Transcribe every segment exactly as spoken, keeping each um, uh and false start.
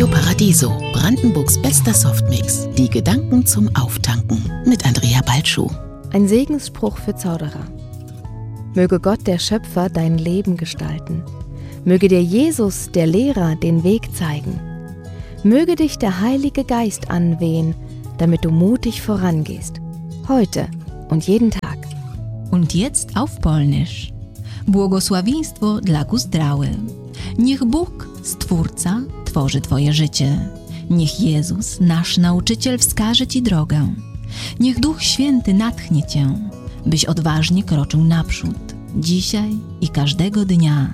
Radio Paradiso, Brandenburgs bester Softmix. Die Gedanken zum Auftanken mit Andrea Balschuh. Ein Segensspruch für Zauderer. Möge Gott, der Schöpfer, dein Leben gestalten. Möge dir Jesus, der Lehrer, den Weg zeigen. Möge dich der Heilige Geist anwehen, damit du mutig vorangehst. Heute und jeden Tag. Und jetzt auf Polnisch. Błogosławieństwo dla Kuzdrały. Niech Bóg, Stwórca, tworzy Twoje życie. Niech Jezus, nasz nauczyciel, wskaże Ci drogę. Niech Duch Święty natchnie Cię, byś odważnie kroczył naprzód, dzisiaj i każdego dnia.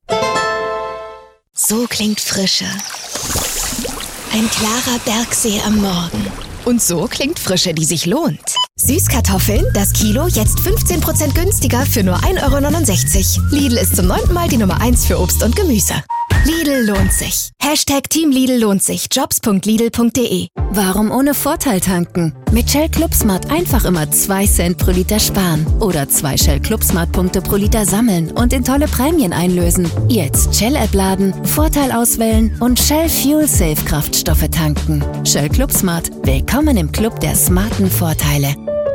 So klingt Frische. Ein klarer Bergsee am Morgen. Und so klingt Frische, die sich lohnt. Süßkartoffeln, das Kilo jetzt fünfzehn Prozent günstiger für nur ein Euro neunundsechzig. Lidl ist zum neunten Mal die Nummer eins für Obst und Gemüse. Lidl lohnt sich. Hashtag Team Lidl lohnt sich. jobs punkt lidl punkt de. Warum ohne Vorteil tanken? Mit Shell ClubSmart einfach immer zwei Cent pro Liter sparen. Oder zwei Shell ClubSmart-Punkte pro Liter sammeln und in tolle Prämien einlösen. Jetzt Shell-App laden, Vorteil auswählen und Shell Fuel Safe Kraftstoffe tanken. Shell ClubSmart. Willkommen im Club der smarten Vorteile.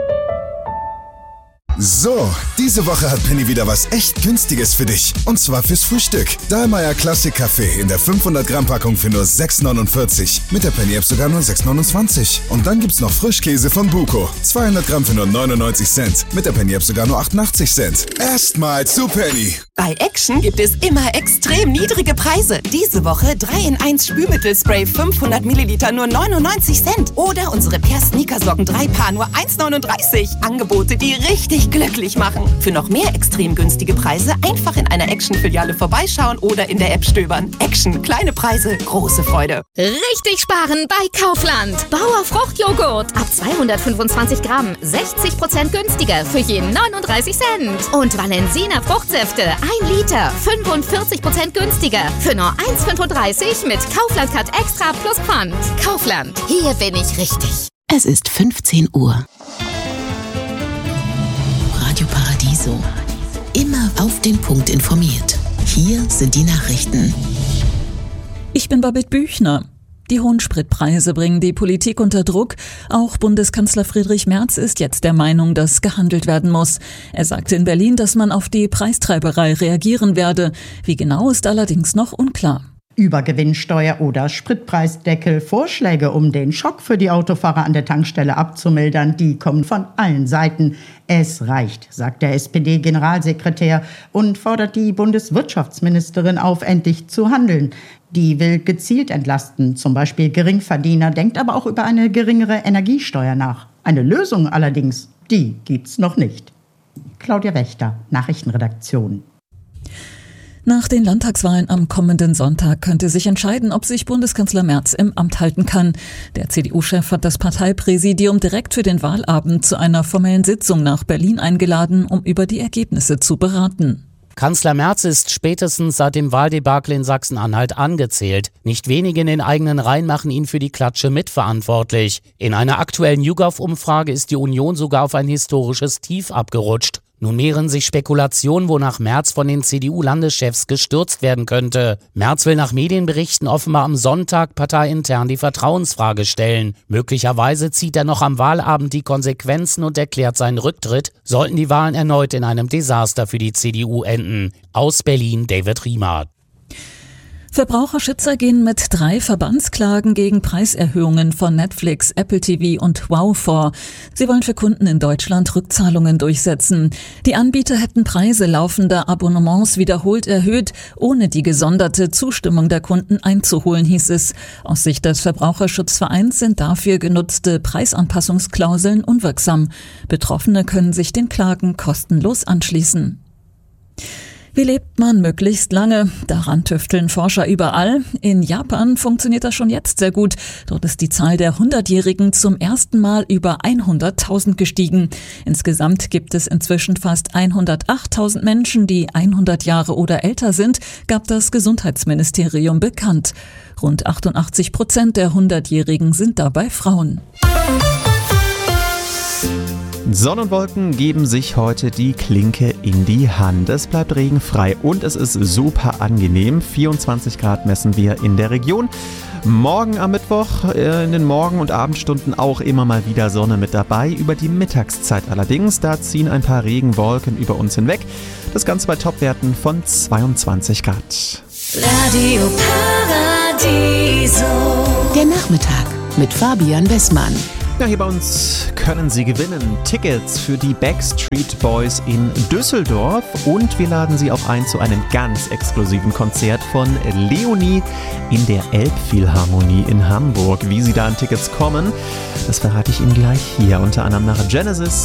So, diese Woche hat Penny wieder was echt Günstiges für dich. Und zwar fürs Frühstück. Dahlmeier Classic Kaffee in der fünfhundert Gramm Packung für nur sechs neunundvierzig. Mit der Penny App sogar nur sechs neunundzwanzig. Und dann gibt's noch Frischkäse von Buko. zweihundert Gramm für nur neunundneunzig Cent. Mit der Penny App sogar nur achtundachtzig Cent. Erstmal zu Penny. Bei Action gibt es immer extrem niedrige Preise. Diese Woche drei in eins Spülmittelspray fünfhundert Milliliter nur neunundneunzig Cent. Oder unsere Per Sneakersocken drei Paar nur eins neununddreißig. Angebote, die richtig glücklich machen. Für noch mehr extrem günstige Preise einfach in einer Action-Filiale vorbeischauen oder in der App stöbern. Action, kleine Preise, große Freude. Richtig sparen bei Kaufland. Bauer Fruchtjoghurt ab zweihundertfünfundzwanzig Gramm, sechzig Prozent günstiger für je neununddreißig Cent. Und Valensina Fruchtsäfte ein Liter, fünfundvierzig Prozent günstiger für nur eins fünfunddreißig mit Kaufland Cut Extra plus Pfand. Kaufland, hier bin ich richtig. Es ist fünfzehn Uhr. Radio Paradiso. Immer auf den Punkt informiert. Hier sind die Nachrichten. Ich bin Babette Büchner. Die hohen Spritpreise bringen die Politik unter Druck. Auch Bundeskanzler Friedrich Merz ist jetzt der Meinung, dass gehandelt werden muss. Er sagte in Berlin, dass man auf die Preistreiberei reagieren werde. Wie genau ist allerdings noch unklar. Übergewinnsteuer oder Spritpreisdeckel, Vorschläge, um den Schock für die Autofahrer an der Tankstelle abzumildern, die kommen von allen Seiten. Es reicht, sagt der S P D-Generalsekretär und fordert die Bundeswirtschaftsministerin auf, endlich zu handeln. Die will gezielt entlasten, zum Beispiel Geringverdiener, denkt aber auch über eine geringere Energiesteuer nach. Eine Lösung allerdings, die gibt's noch nicht. Claudia Wächter, Nachrichtenredaktion. Nach den Landtagswahlen am kommenden Sonntag könnte sich entscheiden, ob sich Bundeskanzler Merz im Amt halten kann. Der C D U-Chef hat das Parteipräsidium direkt für den Wahlabend zu einer formellen Sitzung nach Berlin eingeladen, um über die Ergebnisse zu beraten. Kanzler Merz ist spätestens seit dem Wahldebakel in Sachsen-Anhalt angezählt. Nicht wenige in den eigenen Reihen machen ihn für die Klatsche mitverantwortlich. In einer aktuellen YouGov-Umfrage ist die Union sogar auf ein historisches Tief abgerutscht. Nun mehren sich Spekulationen, wonach Merz von den C D U-Landeschefs gestürzt werden könnte. Merz will nach Medienberichten offenbar am Sonntag parteiintern die Vertrauensfrage stellen. Möglicherweise zieht er noch am Wahlabend die Konsequenzen und erklärt seinen Rücktritt, sollten die Wahlen erneut in einem Desaster für die C D U enden. Aus Berlin, David Riemer. Verbraucherschützer gehen mit drei Verbandsklagen gegen Preiserhöhungen von Netflix, Apple T V und Wow vor. Sie wollen für Kunden in Deutschland Rückzahlungen durchsetzen. Die Anbieter hätten Preise laufender Abonnements wiederholt erhöht, ohne die gesonderte Zustimmung der Kunden einzuholen, hieß es. Aus Sicht des Verbraucherschutzvereins sind dafür genutzte Preisanpassungsklauseln unwirksam. Betroffene können sich den Klagen kostenlos anschließen. Wie lebt man möglichst lange? Daran tüfteln Forscher überall. In Japan funktioniert das schon jetzt sehr gut. Dort ist die Zahl der hundertjährigen zum ersten Mal über hunderttausend gestiegen. Insgesamt gibt es inzwischen fast hundertachttausend Menschen, die hundert Jahre oder älter sind, gab das Gesundheitsministerium bekannt. Rund achtundachtzig Prozent der hundertjährigen sind dabei Frauen. Sonne und Wolken geben sich heute die Klinke in die Hand. Es bleibt regenfrei und es ist super angenehm. vierundzwanzig Grad messen wir in der Region. Morgen am Mittwoch, äh, in den Morgen- und Abendstunden auch immer mal wieder Sonne mit dabei. Über die Mittagszeit allerdings, da ziehen ein paar Regenwolken über uns hinweg. Das Ganze bei Topwerten von zweiundzwanzig Grad. Radio Paradiso. Der Nachmittag mit Fabian Wessmann. Ja, hier bei uns können Sie gewinnen Tickets für die Backstreet Boys in Düsseldorf und wir laden Sie auch ein zu einem ganz exklusiven Konzert von Leonie in der Elbphilharmonie in Hamburg. Wie Sie da an Tickets kommen, das verrate ich Ihnen gleich hier, unter anderem nach Genesis.